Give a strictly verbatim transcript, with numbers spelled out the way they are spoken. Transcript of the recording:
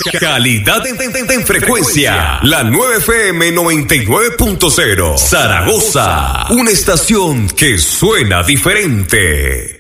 Calidad en, en, en frecuencia. La nueve F M noventa y nueve punto cero. Zaragoza. Una estación que suena diferente.